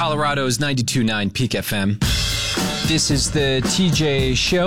Colorado's 92.9 Peak FM. This is the TJ Show.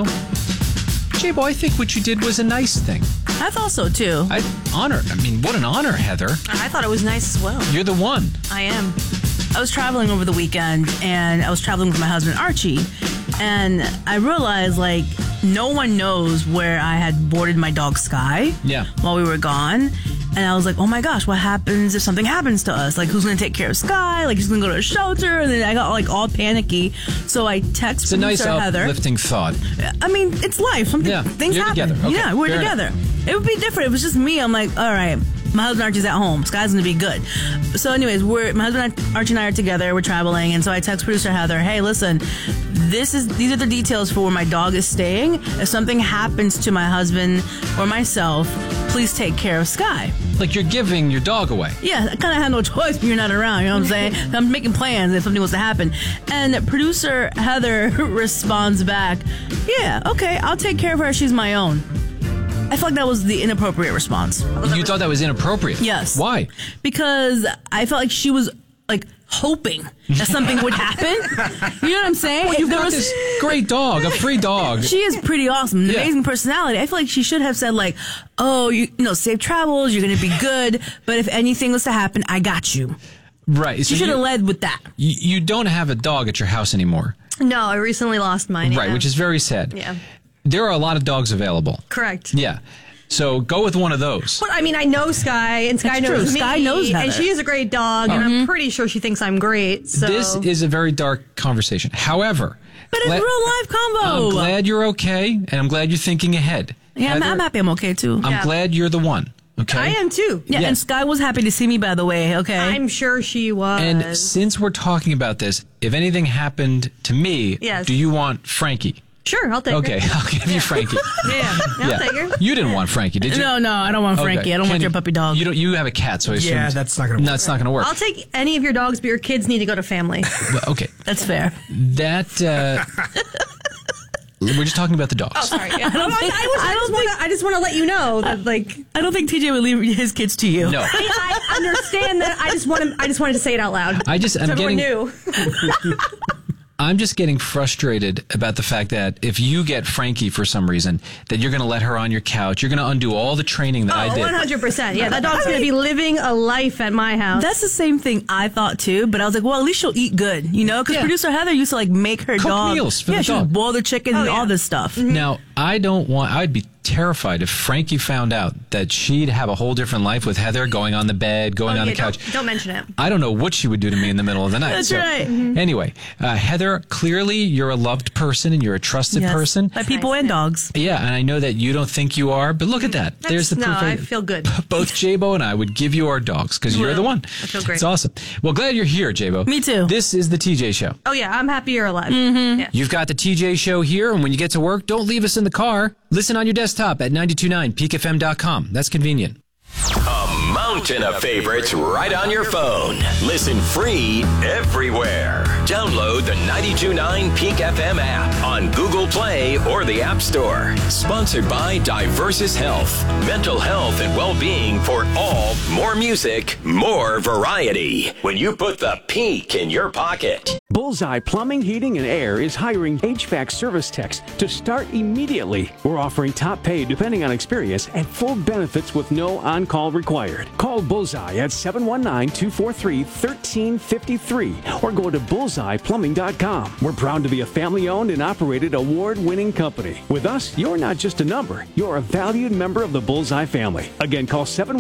J-Bo, I think what you did was a nice thing. I thought so, too. What an honor, Heather. I thought it was nice as well. You're the one. I am. I was traveling over the weekend, and I was traveling with my husband, Archie, and I realized, no one knows where I had boarded my dog, Sky, while we were gone. And I was like, oh my gosh, what happens if something happens to us? Who's going to take care of Sky? He's going to go to a shelter? And then I got, all panicky. So I text producer Heather. It's a nice uplifting thought. It's life. Things you're happen. Together. Okay, yeah, we're together. It would be different. It was just me. I'm like, all right, my husband Archie's at home. Sky's going to be good. So anyways, my husband Archie and I are together. We're traveling. And so I text producer Heather, hey, listen, these are the details for where my dog is staying. If something happens to my husband or myself, please take care of Sky. You're giving your dog away. Yeah, I kind of had no choice when you're not around, you know what I'm saying? I'm making plans if something was to happen. And producer Heather responds back, yeah, okay, I'll take care of her. She's my own. I feel like that was the inappropriate response. You thought that was inappropriate? Yes. Why? Because I felt like she was, hoping that something would happen. You know what I'm saying? Well, you've got this great dog, a free dog. She is pretty awesome, amazing personality. I feel like she should have said safe travels, you're going to be good, but if anything was to happen, I got you. Right. She should have led with that. You don't have a dog at your house anymore. No, I recently lost mine. Right, which is very sad. Yeah. There are a lot of dogs available. Correct. Yeah. So go with one of those. But I know Sky, and Sky knows me. Sky knows Heather. And she is a great dog, and I'm pretty sure she thinks I'm great. So this is a very dark conversation. However, but it's real life combo. I'm glad you're okay, and I'm glad you're thinking ahead. Yeah, Heather, I'm happy I'm okay too. I'm glad you're the one. Okay. I am too. Yeah, and Sky was happy to see me, by the way. Okay. I'm sure she was. And since we're talking about this, if anything happened to me, do you want Frankie? Sure, I'll take her. Okay, I'll give you Frankie. I'll take her. You didn't want Frankie, did you? No, I don't want Frankie. I don't want your puppy dog. You have a cat, so I assume that's not going to work. That's not going to work. I'll take any of your dogs, but your kids need to go to family. Well, okay. That's fair. We're just talking about the dogs. Oh, sorry. Yeah. I just want to let you know that, I don't think TJ would leave his kids to you. No. I understand that. I just wanted to say it out loud. I'm just getting frustrated about the fact that if you get Frankie for some reason, that you're going to let her on your couch. You're going to undo all the training that I did. 100%. Yeah, that dog's going to be living a life at my house. That's the same thing I thought too, but I was like, well, at least she'll eat good, because producer Heather used to make her cook dog meals for the dog. she would boil the chicken and all this stuff. Mm-hmm. Now, I'd be terrified if Frankie found out that she'd have a whole different life with Heather going on the bed, going on the couch. Don't mention it. I don't know what she would do to me in the middle of the night. That's right. Mm-hmm. Anyway, Heather, clearly you're a loved person and you're a trusted person. By people and dogs. Yeah, and I know that you don't think you are, but look at that. There's the proof. I feel good. Both J-Bo and I would give you our dogs because you're the one. I feel great. It's awesome. Well, glad you're here, J-Bo. Me too. This is the TJ Show. Oh, yeah, I'm happy you're alive. Mm-hmm. Yeah. You've got the TJ Show here, and when you get to work, don't leave us in the car. Listen on your desktop at 929peakfm.com. That's convenient. A mountain of favorites right on your phone. Listen free everywhere. Download the 92.9 Peak FM app on Google Play or the App Store. Sponsored by Diversus Health. Mental health and well-being for all. More music, more variety. When you put the Peak in your pocket. Bullseye Plumbing, Heating, and Air is hiring HVAC service techs to start immediately. We're offering top pay depending on experience and full benefits with no on-call required. Call Bullseye at 719-243-1353 or go to bullseyeplumbing.com. We're proud to be a family-owned and operated award-winning company. With us, you're not just a number. You're a valued member of the Bullseye family. Again, call 719